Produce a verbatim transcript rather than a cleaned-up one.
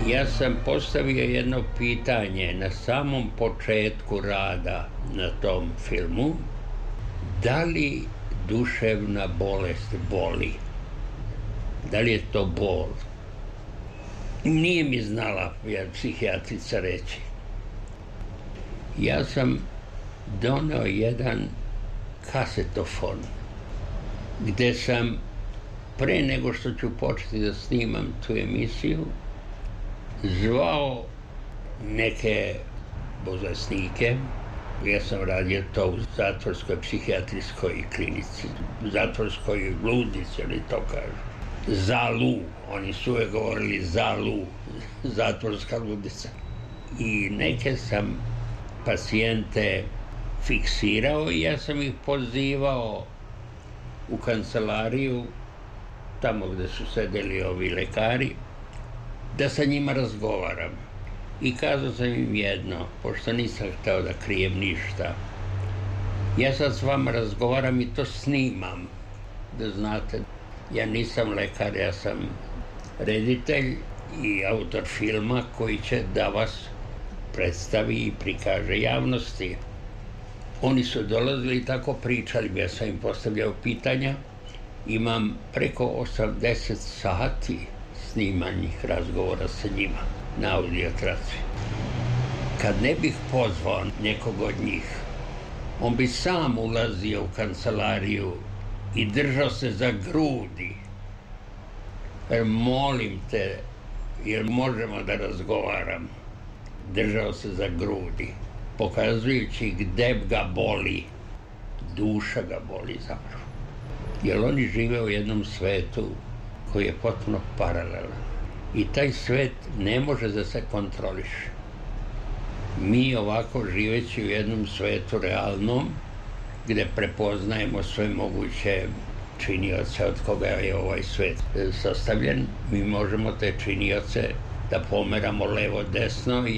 Ja sam postavio jedno pitanje na samom početku rada na tom filmu. Da li duševna bolest boli? Da li je to bol? Nije mi znala psihijatrica reći. Ja sam doneo jedan kasetofon gde sam, pre nego što ću početi da snimam tu emisiju, zvao neke bolesnike. Ja sam radio to u zatvorskoj psihijatrijskoj klinici, zatvorskoj ludnici, oni to kažu. Zalu, oni su uvek govorili Zalu, zatvorska ludnica. I neke sam pacijente fiksirao i ja sam ih pozivao u kancelariju, tamo gde su sedeli ovi lekari, da sa njima razgovaram. I kazao sam im jedno, pošto nisam hteo da krijem ništa. Ja sad s vama razgovaram i to snimam, da znate. Ja nisam lekar, ja sam reditelj i autor filma koji će da vas predstavi i prikaže javnosti. Oni su dolazili i tako pričali, ja sam im postavljao pitanja. Imam preko osamdeset sati snimanih razgovora sa njima na audiotraci. Kad ne bih pozvao nekog od njih, on bi sam ulazio u kancelariju i držao se za grudi. Jer molim te, jer možemo da razgovaram. Držao se za grudi, pokazujući gde ga boli. Duša ga boli zapravo. Jer oni žive u jednom svetu koji je potpuno paralelan. I taj svet ne može da se kontroliše. Mi ovako živeći u jednom svetu realnom, gde prepoznajemo sve moguće činioce od koga je ovaj svet sastavljen, mi možemo te činioce da pomeramo levo-desno i